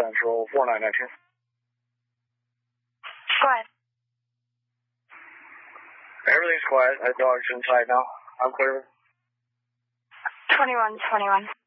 Central, 4919. Quiet. Everything's quiet. That dog's inside now. I'm clear. 2121.